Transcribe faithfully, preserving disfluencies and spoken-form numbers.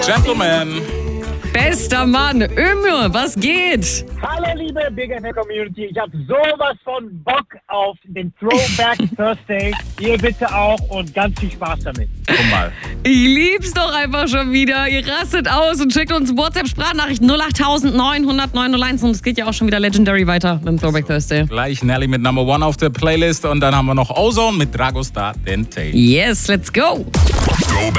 Gentleman. Bester Mann, Ömür, was geht? Hallo liebe Big F M Community, ich habe sowas von Bock auf den Throwback Thursday. Ihr bitte auch und ganz viel Spaß damit. Guck mal. Ich lieb's doch einfach schon wieder. Ihr rastet aus und schickt uns WhatsApp-Sprachnachricht null acht neun null null neun null eins und es geht ja auch schon wieder Legendary weiter mit dem Throwback Thursday. Gleich Nelly mit Number One auf der Playlist und dann haben wir noch Ozone mit Dragostar Dente. Yes, let's go. Throwback